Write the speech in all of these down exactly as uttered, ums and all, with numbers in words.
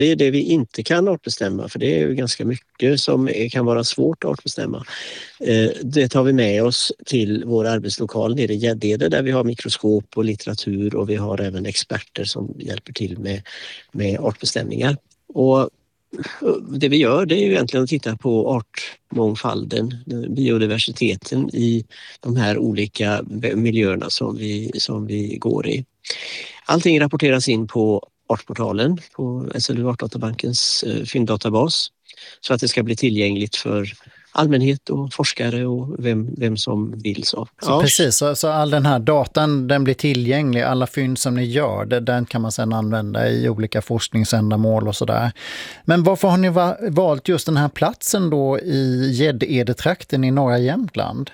Det är det vi inte kan artbestämma, för det är ju ganska mycket som kan vara svårt att artbestämma. Det tar vi med oss till vår arbetslokal nere i Gäddede där vi har mikroskop och litteratur och vi har även experter som hjälper till med, med artbestämningar. Och det vi gör det är ju egentligen att titta på artmångfalden, biodiversiteten i de här olika miljöerna som vi, som vi går i. Allting rapporteras in på Artportalen på S L U Artdatabankens fynddatabas så att det ska bli tillgängligt för allmänhet och forskare och vem, vem som vill. Så, så ja. Precis, så, så all den här datan den blir tillgänglig, alla fynd som ni gör, det, den kan man sedan använda i olika forskningsändamål och sådär. Men varför har ni va- valt just den här platsen då i Gäddede-trakten i norra Jämtland?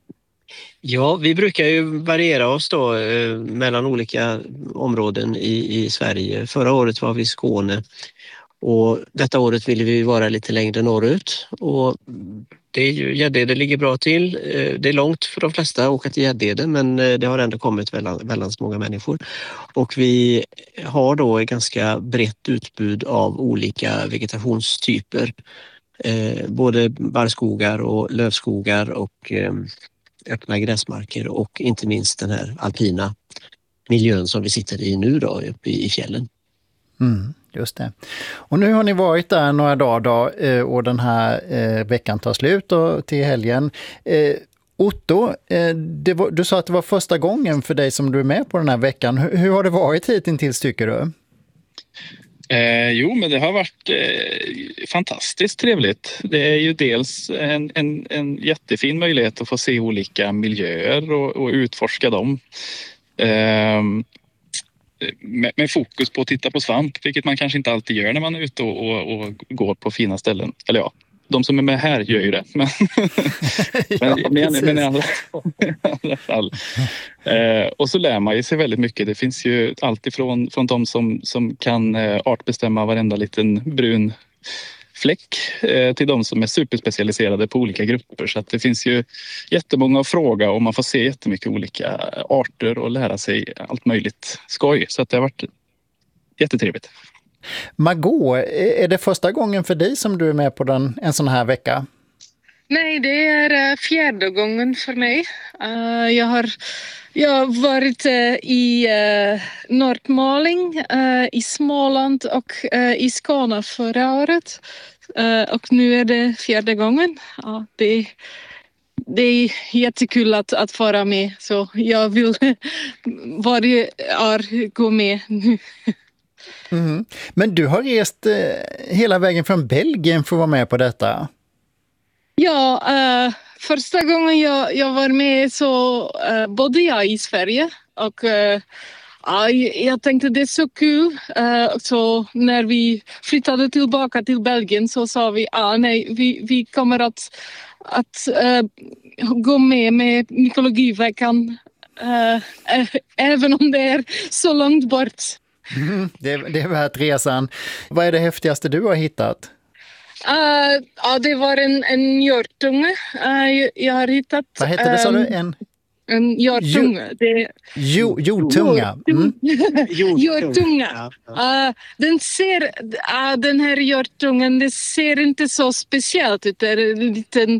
Ja, vi brukar ju variera oss då eh, mellan olika områden i, i Sverige. Förra året var vi i Skåne och detta året ville vi vara lite längre norrut. Och det är ju, Gäddede ligger bra till. Eh, det är långt för de flesta att åka till Gäddede, men eh, det har ändå kommit väldigt, väldigt många människor. Och vi har då ett ganska brett utbud av olika vegetationstyper. Eh, både barrskogar och lövskogar och eh, öppna gräsmarker och inte minst den här alpina miljön som vi sitter i nu då uppe i fjällen. Mm, just det. Och nu har ni varit där några dagar då, och den här eh, veckan tar slut och till helgen. Eh, Otto, eh, det var, du sa att det var första gången för dig som du är med på den här veckan. Hur, hur har det varit hittills tycker du? Eh, jo, men det har varit eh, fantastiskt trevligt. Det är ju dels en, en, en jättefin möjlighet att få se olika miljöer och, och utforska dem. Eh, med, med fokus på att titta på svamp, vilket man kanske inte alltid gör när man är ute och, och, och går på fina ställen. Eller ja, de som är med här gör ju det. Men, ja, men, men, men i alla, alla fall. Eh, och så lär man ju sig väldigt mycket. Det finns ju allt ifrån från de som, som kan eh, artbestämma varenda liten brun fläck eh, till de som är superspecialiserade på olika grupper. Så att det finns ju jättemånga att fråga och man får se jättemycket olika arter och lära sig allt möjligt skoj. Så att det har varit jättetrevligt. Margot, är det första gången för dig som du är med på den, en sån här vecka? Nej, det är uh, fjärde gången för mig. Uh, jag, har, jag har varit uh, i uh, Nordmaling, uh, i Småland och uh, i Skåne förra året. Uh, och nu är det fjärde gången. Uh, det, det är jättekul att, att vara med. Så jag vill varje år gå med nu. Mm. Men du har rest eh, hela vägen från Belgien för att vara med på detta. Ja, uh, första gången jag, jag var med så uh, bodde jag i Sverige och uh, uh, jag tänkte det är så kul. Uh, så när vi flyttade tillbaka till Belgien så sa vi ah, nej, vi, vi kommer att, att uh, gå med med mykologiveckan uh, uh, även om det är så långt bort. Mm, det, det är värt resan. Vad är det häftigaste du har hittat? Uh, ja, det var en, en hjortunge. Uh, jag, jag har hittat... Vad heter det, sa du? En, en hjortunge. Det... Jo, jordtunga. Mm. Hjortunga. Uh, den ser... Uh, den här hjortungen, det ser inte så speciellt ut. Det är en liten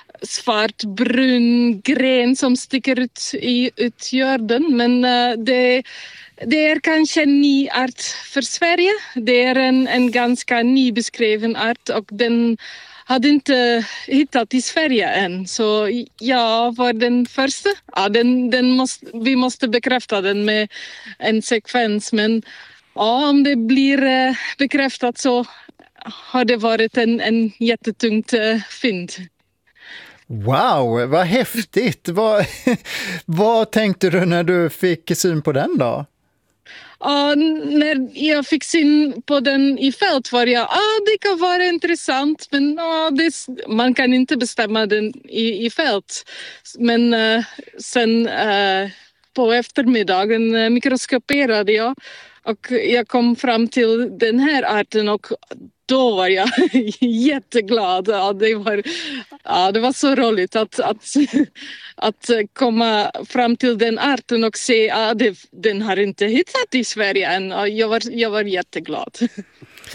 svartbrun gren som sticker ut i ut jorden. Men uh, det... Det är kanske en ny art för Sverige. Det är en, en ganska nybeskriven art och den hade inte hittat i Sverige än. Så jag var den första. Ja, den, den måste, vi måste bekräfta den med en sekvens. Men ja, om det blir bekräftat så har det varit en, en jättetungt fynd. Wow, vad häftigt! vad, vad tänkte du när du fick syn på den då? Uh, när jag fick syn på den i fält var jag, ah, det kan vara intressant men uh, det, man kan inte bestämma den i, i fält. Men uh, sen uh, på eftermiddagen uh, mikroskoperade jag och jag kom fram till den här arten och då var jag jätteglad. Ja, det, var, ja, det var så roligt att, att, att komma fram till den arten och se att ja, den har inte hittat i Sverige än. Jag var, jag var jätteglad.